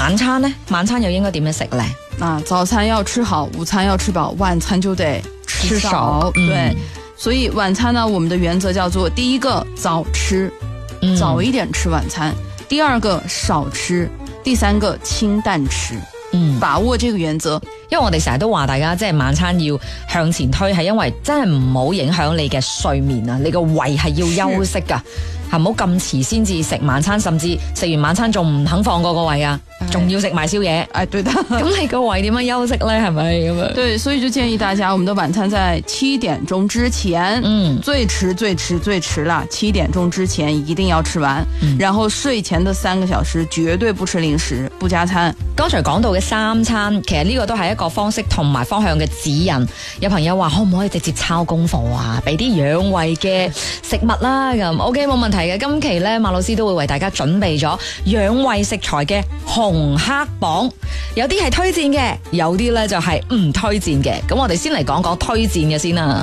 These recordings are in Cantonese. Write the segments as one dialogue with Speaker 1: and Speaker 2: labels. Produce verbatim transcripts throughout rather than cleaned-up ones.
Speaker 1: 晚餐呢？晚餐又應該點樣食呢？
Speaker 2: 啊，早餐要吃好，午餐要吃飽，晚餐就得吃少。
Speaker 1: 嗯、
Speaker 2: 对，所以晚餐呢，我們的原則叫做第一個早吃，
Speaker 1: 嗯、
Speaker 2: 早一點吃晚餐；第二個少吃，第三個清淡吃。嗯，把握這個原則。
Speaker 1: 因為我哋成日都話大家即係晚餐要向前推，係因為真係唔好影響你嘅睡眠啊！你個胃係要休息噶，係唔好咁遲先至食晚餐，甚至食完晚餐仲唔肯放過個胃啊，仲要食埋宵夜。
Speaker 2: 哎，對的。
Speaker 1: 咁你個胃點樣休息呢？係咪咁樣？
Speaker 2: 對，所以就建議大家，我們的晚餐在七點鐘之前，嗯，最遲最遲最遲啦，七點鐘之前一定要吃完，嗯、然後睡前的三個小時絕對不吃零食，不加餐。
Speaker 1: 剛才講到嘅三餐，其實呢個都係一個方式同埋方向嘅指引。有朋友話可唔可以直接抄功課啊？俾啲養胃嘅食物啦，咁 OK 冇問題嘅。今期呢，馬老師都會為大家準備咗養胃食材嘅紅黑榜，有啲係推薦嘅，有啲呢就係唔推薦嘅。咁我哋先嚟講講推薦嘅先啦。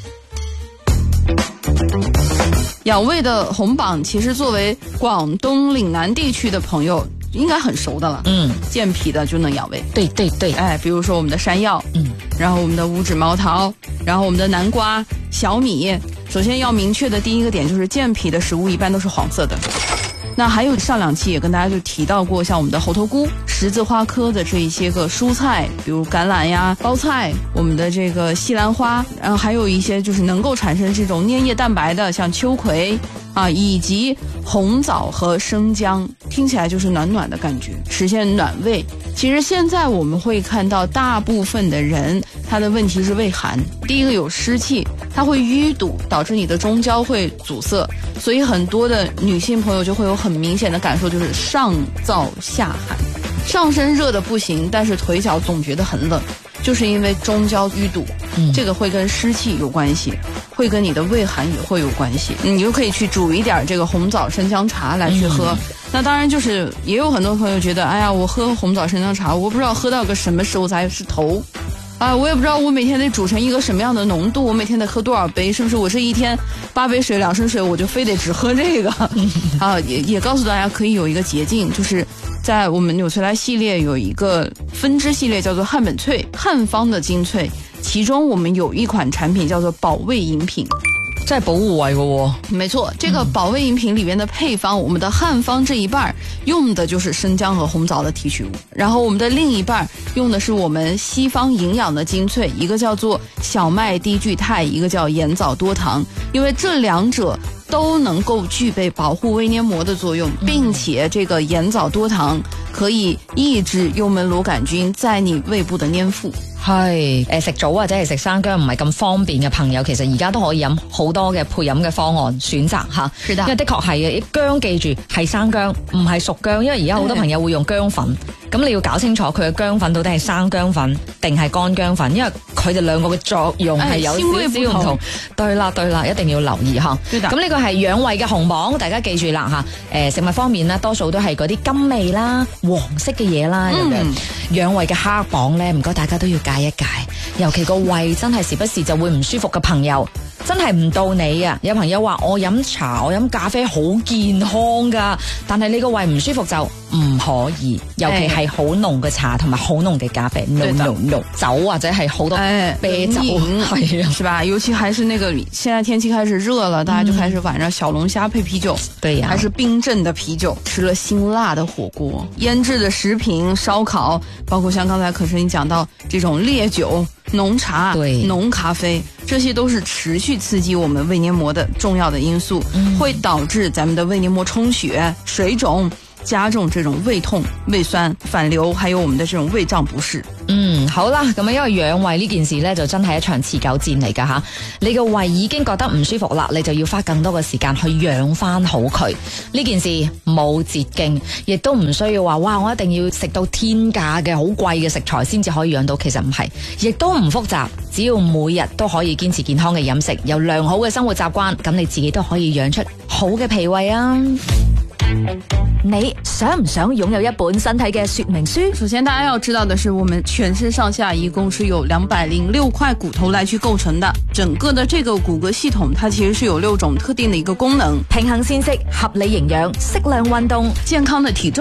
Speaker 2: 養胃的紅榜其實作為廣東嶺南地區的朋友應該很熟的了，嗯，健脾的就能養胃，
Speaker 1: 對對對，
Speaker 2: 哎，比如說我們的山藥，嗯，然後我們的五指毛桃，然後我們的南瓜、小米。首先要明確的第一個點就是健脾的食物一般都是黃色的。那還有上兩期也跟大家就提到過，像我們的猴頭菇、十字花科的這一些個蔬菜，比如橄欖呀、包菜，我們的這個西蘭花，然後還有一些就是能夠產生這種粘液蛋白的，像秋葵啊，以及紅棗和生薑，聽起來就是暖暖的感覺，實現暖胃。其實現在我們會看到大部分的人，他的問題是胃寒。第一個有濕氣，它會淤堵，導致你的中焦會阻塞，所以很多的女性朋友就會有很明顯的感受，就是上燥下寒，上身熱的不行，但是腿腳總覺得很冷，就是因為中焦淤堵，嗯，這個會跟濕氣有關係，會跟你的胃寒也會有關係。你就可以去煮一點這個紅棗生薑茶來去喝。嗯，那當然就是也有很多朋友覺得，哎呀，我喝紅棗生薑茶，我不知道喝到個什麼時候才是頭。啊，我也不知道我每天得煮成一個什麼樣的濃度，我每天得喝多少杯，是不是我這一天八杯水兩升水，我就非得只喝這個？啊，也也告訴大家可以有一個捷徑，就是在我們紐崔萊系列有一個分支系列叫做漢本萃，漢方的精粹，其中我們有一款產品叫做保胃飲品。
Speaker 1: 真係保護胃嘅。
Speaker 2: 沒錯，這個保胃飲品裏面的配方，我們的漢方這一半用的就是生薑和紅棗的提取物，然後我們的另一半用的是我們西方營養的精粹，一個叫做小麥低聚肽，一個叫鹽棗多糖，因為這兩者都能夠具備保護胃黏膜的作用，並且這個鹽棗多糖可以抑制幽門螺桿菌在你胃部的黏附。
Speaker 1: 係誒食棗或者係食生薑唔係咁方便嘅朋友，其實而家都可以飲好多嘅配飲嘅方案選擇吓。是的，因為的確係嘅，薑記住係生薑，唔係熟薑，因為而家好多朋友會用薑粉，咁你要搞清楚佢嘅薑粉到底係生薑粉定係乾薑粉，因為佢哋兩個嘅作用係有少少唔同。對啦對啦，一定要留意吓。咁呢個係養胃嘅紅榜，大家記住啦吓。誒食物方面呢，多數都係嗰啲甘味啦、黃色嘅嘢啦咁樣。養胃嘅黑榜呢，唔該大家都要戒一戒，尤其個胃真係時不時就會唔舒服嘅朋友，真係唔到你啊！有朋友話我飲茶、我飲咖啡好健康噶，但係你個胃唔舒服就唔可以，尤其係好濃嘅茶同埋好濃嘅咖啡，濃濃濃酒或者係好多啤酒，係啊，
Speaker 2: 是吧？尤其還是那個現在天氣開始熱了，大家就開始晚上小龍蝦配啤酒，
Speaker 1: 對呀，
Speaker 2: 還是冰鎮的啤酒，吃了辛辣的火鍋、醃製的食品、燒烤，包括像剛才可是你講到這種烈酒、濃茶、對濃咖啡，這些都是持續刺激我們胃黏膜的重要的因素，嗯、會導致咱們的胃黏膜充血、水腫，加重這種胃痛、胃酸、反流，還有我們的這種胃脹不適。
Speaker 1: 嗯，好啦，咁因為養胃呢件事呢，就真係一場持久戰嚟噶吓。你個胃已經覺得唔舒服啦，你就要花更多嘅時間去養翻好佢。呢件事冇捷徑，亦都唔需要話哇，我一定要食到天價嘅好貴嘅食材先至可以養到。其實唔係，亦都唔複雜，只要每日都可以堅持健康嘅飲食，有良好嘅生活習慣，咁你自己都可以養出好嘅脾胃啊。你想唔想擁有一本身體嘅說明書？
Speaker 2: 首先大家要知道的是，我們全身上下一共是有兩百零六塊骨頭來去構成的，整個的這個骨骼系統它其實是有六種特定的一個功能：
Speaker 1: 平衡膳食、合理營養、適量運動、
Speaker 2: 健康的體重、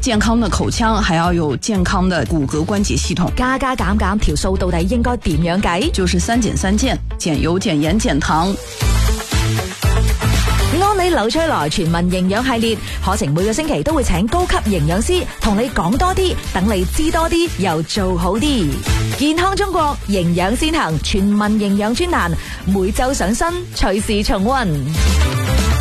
Speaker 2: 健康的口腔，還要有健康的骨骼關節系統。
Speaker 1: 加加減減條數到底應該點樣計？
Speaker 2: 就是三減三健，減油、減鹽、減糖。
Speaker 1: 安利劉翠來全民營養系列課程，每個星期都會請高級營養師同你講多啲，等你知多啲又做好啲。健康中國營養先行全民營養專欄每周上新，隨時重溫。